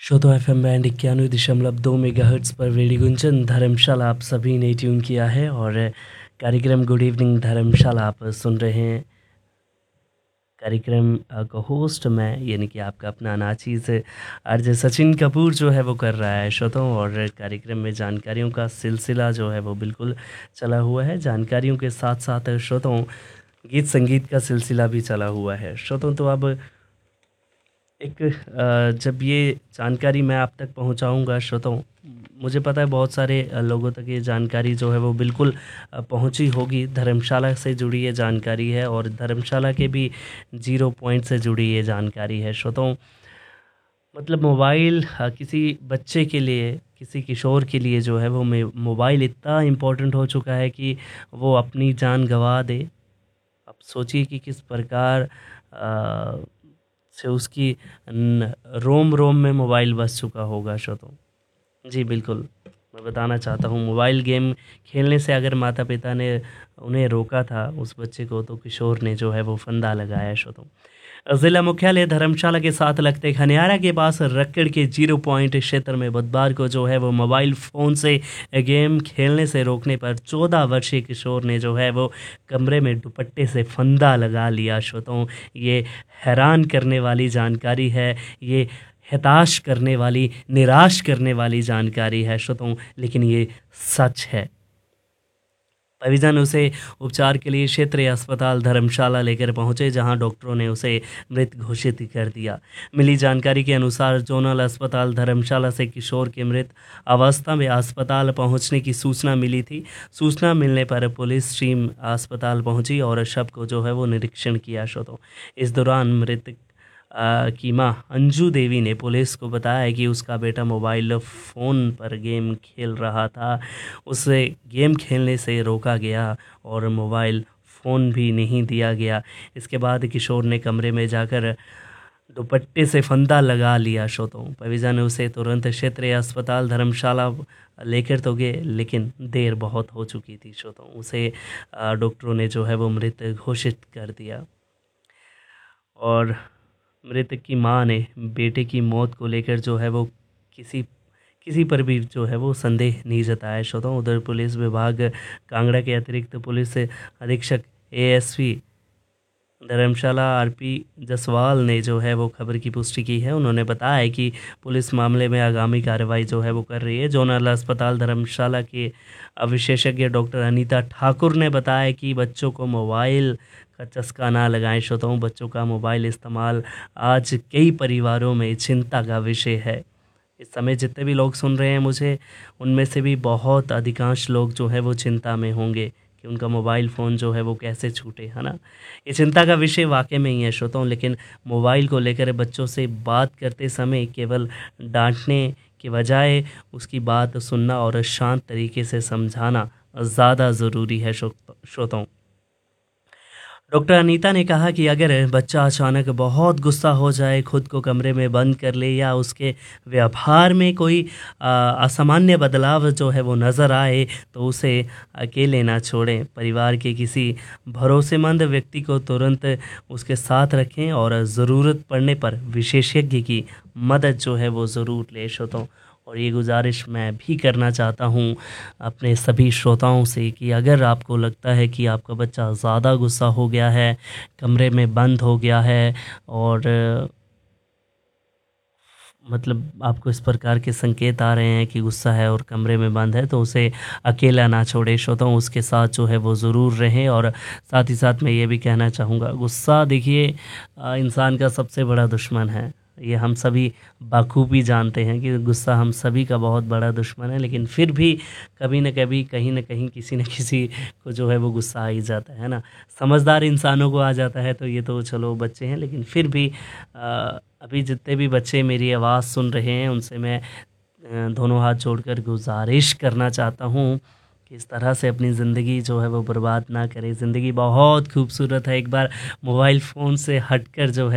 श्रोतो FM band 91.2 megahertz पर radio Gunjan धर्मशाला आप सभी ने ट्यून किया है और कार्यक्रम गुड इवनिंग धर्मशाला आप सुन रहे हैं। कार्यक्रम का होस्ट मैं यानी कि आपका अपना नाचीज़ आरजे सचिन कपूर जो है वो कर रहा है श्रोतों, और कार्यक्रम में जानकारियों का सिलसिला जो है वो बिल्कुल चला हुआ है। जानकारियों के साथ साथ श्रोतों गीत संगीत का सिलसिला भी चला हुआ है श्रोतों। तो अब जब ये जानकारी मैं आप तक पहुंचाऊंगा श्रोतों, मुझे पता है बहुत सारे लोगों तक ये जानकारी जो है वो बिल्कुल पहुंची होगी। धर्मशाला से जुड़ी ये जानकारी है और धर्मशाला के भी 0 पॉइंट से जुड़ी ये जानकारी है श्रोतों। मतलब मोबाइल किसी बच्चे के लिए, किसी किशोर के लिए जो है वो मोबाइल इतना इम्पोर्टेंट हो चुका है कि वो अपनी जान गंवा दे। अब सोचिए कि किस प्रकार से उसकी रोम रोम में मोबाइल बस चुका होगा श्रोतों। जी बिल्कुल, मैं बताना चाहता हूँ मोबाइल गेम खेलने से अगर माता पिता ने उन्हें रोका था उस बच्चे को, तो किशोर ने जो है वो फंदा लगाया श्रोतों। जिला मुख्यालय धर्मशाला के साथ लगते खनियारा के पास रक्कड़ के 0 पॉइंट क्षेत्र में बुधवार को जो है वो मोबाइल फ़ोन से गेम खेलने से रोकने पर 14 वर्षीय किशोर ने जो है वो कमरे में दुपट्टे से फंदा लगा लिया श्रोतों। ये हैरान करने वाली जानकारी है, ये हताश करने वाली, निराश करने वाली जानकारी है श्रोतों, लेकिन ये सच है। परिजन उसे उपचार के लिए क्षेत्रीय अस्पताल धर्मशाला लेकर पहुंचे, जहां डॉक्टरों ने उसे मृत घोषित कर दिया। मिली जानकारी के अनुसार जोनल अस्पताल धर्मशाला से किशोर के मृत अवस्था में अस्पताल पहुंचने की सूचना मिली थी। सूचना मिलने पर पुलिस टीम अस्पताल पहुंची और शव को जो है वो निरीक्षण किया श्रोतों। इस दौरान मृतक की मां अंजू देवी ने पुलिस को बताया कि उसका बेटा मोबाइल फ़ोन पर गेम खेल रहा था। उसे गेम खेलने से रोका गया और मोबाइल फ़ोन भी नहीं दिया गया। इसके बाद किशोर ने कमरे में जाकर दुपट्टे से फंदा लगा लिया श्रोतों। परिजन ने उसे तुरंत क्षेत्रीय अस्पताल धर्मशाला लेकर तो गए, लेकिन देर बहुत हो चुकी थी श्रोतों। उसे डॉक्टरों ने जो है वो मृत घोषित कर दिया और मृतक की मां ने बेटे की मौत को लेकर जो है वो किसी पर भी जो है वो संदेह नहीं जताया श्रोतों। उधर पुलिस विभाग कांगड़ा के अतिरिक्त पुलिस अधीक्षक ASP धर्मशाला RP जसवाल ने जो है वो खबर की पुष्टि की है। उन्होंने बताया है कि पुलिस मामले में आगामी कार्रवाई जो है वो कर रही है। जोनल अस्पताल धर्मशाला के विशेषज्ञ डॉक्टर अनीता ठाकुर ने बताया कि बच्चों को मोबाइल का चस्का ना लगाएं श्रोताओं। बच्चों का मोबाइल इस्तेमाल आज कई परिवारों में चिंता का विषय है। इस समय जितने भी लोग सुन रहे हैं मुझे, उनमें से भी बहुत अधिकांश लोग जो है वो चिंता में होंगे कि उनका मोबाइल फ़ोन जो है वो कैसे छूटे, है ना। ये चिंता का विषय वाकई में ही है श्रोताओं, लेकिन मोबाइल को लेकर बच्चों से बात करते समय केवल डांटने के बजाय उसकी बात सुनना और शांत तरीके से समझाना ज़्यादा ज़रूरी है श्रोताओं। डॉक्टर अनीता ने कहा कि अगर बच्चा अचानक बहुत गुस्सा हो जाए, खुद को कमरे में बंद कर ले या उसके व्यवहार में कोई असामान्य बदलाव जो है वो नज़र आए, तो उसे अकेले ना छोड़ें। परिवार के किसी भरोसेमंद व्यक्ति को तुरंत उसके साथ रखें और ज़रूरत पड़ने पर विशेषज्ञ की मदद जो है वो ज़रूर ले श्रोताओं। और ये गुजारिश मैं भी करना चाहता हूँ अपने सभी श्रोताओं से कि अगर आपको लगता है कि आपका बच्चा ज़्यादा गुस्सा हो गया है, कमरे में बंद हो गया है और मतलब आपको इस प्रकार के संकेत आ रहे हैं कि गुस्सा है और कमरे में बंद है, तो उसे अकेला ना छोड़े श्रोताओं। उसके साथ जो है वो ज़रूर रहें। और साथ ही साथ मैं ये भी कहना चाहूँगा, गुस्सा देखिए इंसान का सबसे बड़ा दुश्मन है। ये हम सभी बखूबी जानते हैं कि गुस्सा हम सभी का बहुत बड़ा दुश्मन है, लेकिन फिर भी कभी न कभी, कहीं न कहीं, किसी न किसी को जो है वो गुस्सा आ ही जाता है ना। समझदार इंसानों को आ जाता है तो ये तो चलो बच्चे हैं, लेकिन फिर भी अभी जितने भी बच्चे मेरी आवाज़ सुन रहे हैं उनसे मैं दोनों हाथ जोड़कर गुजारिश करना चाहता हूँ कि इस तरह से अपनी ज़िंदगी जो है वो बर्बाद ना करें। ज़िंदगी बहुत खूबसूरत है, एक बार मोबाइल फ़ोन से हटकर जो है